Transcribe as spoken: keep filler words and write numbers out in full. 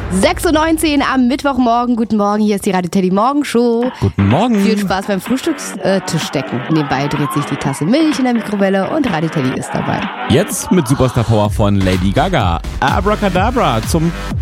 sechs Uhr neunzehn am Mittwochmorgen. Guten Morgen, hier ist die Radio Teddy Morgenshow. Guten Morgen. Viel Spaß beim Frühstückstischdecken. Nebenbei dreht sich die Tasse Milch in der Mikrowelle und Radio Teddy ist dabei. Jetzt mit Superstar Power von Lady Gaga. Abracadabra zum